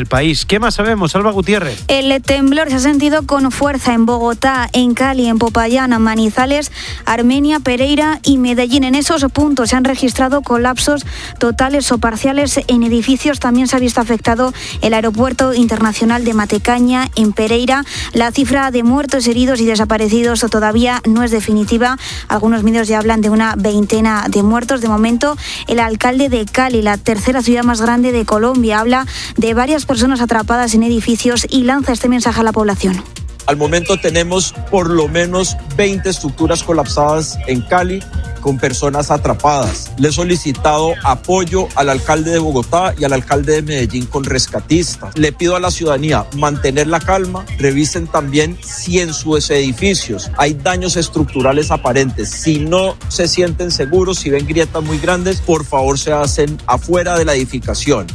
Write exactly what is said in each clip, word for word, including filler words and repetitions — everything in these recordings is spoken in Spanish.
del país. ¿Qué más sabemos, Alba Gutiérrez? El temblor se ha sentido con fuerza en Bogotá, en Cali, en Popayán, Manizales, Armenia, Pereira y Medellín. En esos puntos se han registrado colapsos totales o parciales en edificios. También se ha visto afectado el Aeropuerto Internacional de Matecaña, en Pereira. La cifra de muertos, heridos y desaparecidos todavía no es definitiva. Algunos medios ya hablan de una veintena de muertos. De momento, el alcalde de Cali, la tercera ciudad más grande de Colombia, habla de varias personas atrapadas en edificios y lanza este mensaje a la población. Al momento tenemos por lo menos veinte estructuras colapsadas en Cali con personas atrapadas. Le he solicitado apoyo al alcalde de Bogotá y al alcalde de Medellín con rescatistas. Le pido a la ciudadanía mantener la calma, revisen también si en sus edificios hay daños estructurales aparentes. Si no se sienten seguros, si ven grietas muy grandes, por favor se hacen afuera de la edificación.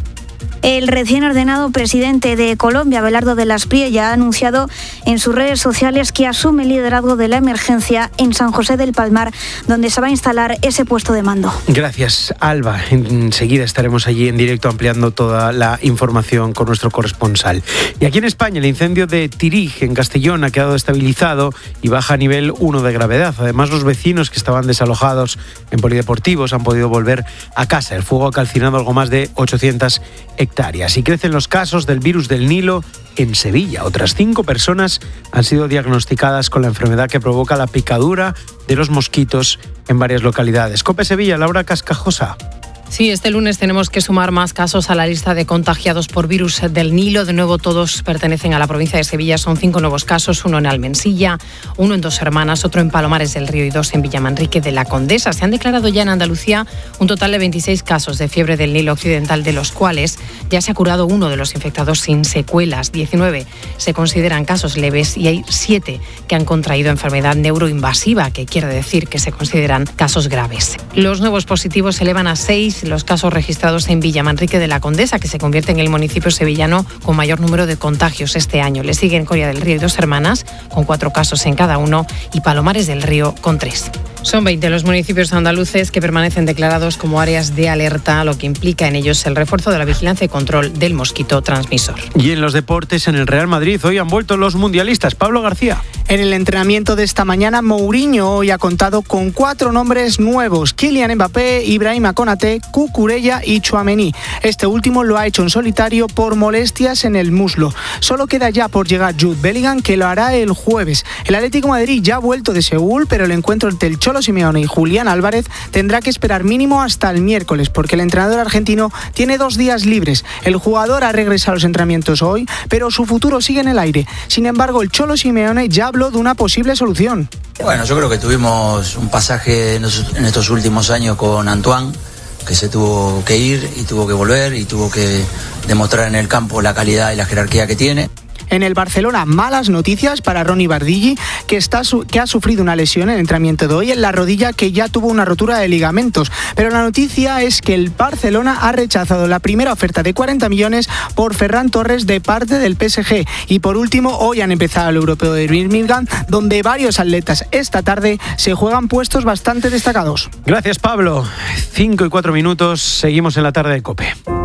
El recién ordenado presidente de Colombia, Abelardo de las Priella, ha anunciado en sus redes sociales que asume el liderazgo de la emergencia en San José del Palmar, donde se va a instalar ese puesto de mando. Gracias, Alba. Enseguida estaremos allí en directo ampliando toda la información con nuestro corresponsal. Y aquí en España, el incendio de Tirig, en Castellón, ha quedado estabilizado y baja a nivel uno de gravedad. Además, los vecinos que estaban desalojados en polideportivos han podido volver a casa. El fuego ha calcinado algo más de ochocientas hectáreas. Y crecen los casos del virus del Nilo en Sevilla. Otras cinco personas han sido diagnosticadas con la enfermedad que provoca la picadura de los mosquitos en varias localidades. COPE Sevilla, Laura Cascajosa. Sí, este lunes tenemos que sumar más casos a la lista de contagiados por virus del Nilo. De nuevo, todos pertenecen a la provincia de Sevilla. Son cinco nuevos casos, uno en Almensilla, uno en Dos Hermanas, otro en Palomares del Río y dos en Villamanrique de la Condesa. Se han declarado ya en Andalucía un total de veintiséis casos de fiebre del Nilo occidental, de los cuales ya se ha curado uno de los infectados sin secuelas. diecinueve se consideran casos leves y hay siete que han contraído enfermedad neuroinvasiva, que quiere decir que se consideran casos graves. Los nuevos positivos se elevan a seis. Los casos registrados en Villamanrique de la Condesa, que se convierte en el municipio sevillano con mayor número de contagios este año. Le siguen Coria del Río y Dos Hermanas, con cuatro casos en cada uno, y Palomares del Río, con tres. Son veinte los municipios andaluces que permanecen declarados como áreas de alerta, lo que implica en ellos el refuerzo de la vigilancia y control del mosquito transmisor. Y en los deportes, en el Real Madrid, hoy han vuelto los mundialistas. Pablo García. En el entrenamiento de esta mañana, Mourinho hoy ha contado con cuatro nombres nuevos: Kylian Mbappé, Ibrahima Konaté, Cucurella y Tchouaméni. Este último lo ha hecho en solitario por molestias en el muslo. Solo queda ya por llegar Jude Bellingham, que lo hará el jueves. El Atlético de Madrid ya ha vuelto de Seúl, pero el encuentro entre el Cholo Simeone y Julián Álvarez tendrá que esperar mínimo hasta el miércoles, porque el entrenador argentino tiene dos días libres. El jugador ha regresado a los entrenamientos hoy, pero su futuro sigue en el aire. Sin embargo, el Cholo Simeone ya habló de una posible solución. Bueno, yo creo que tuvimos un pasaje en estos últimos años con Antoine, que se tuvo que ir y tuvo que volver y tuvo que demostrar en el campo la calidad y la jerarquía que tiene. En el Barcelona, malas noticias para Ronny Bardghiji, que, está, que ha sufrido una lesión en el entrenamiento de hoy en la rodilla, que ya tuvo una rotura de ligamentos. Pero la noticia es que el Barcelona ha rechazado la primera oferta de cuarenta millones por Ferran Torres de parte del P S G. Y por último, hoy han empezado el europeo de Birmingham, donde varios atletas esta tarde se juegan puestos bastante destacados. Gracias, Pablo. Cinco y cuatro minutos, seguimos en la tarde de COPE.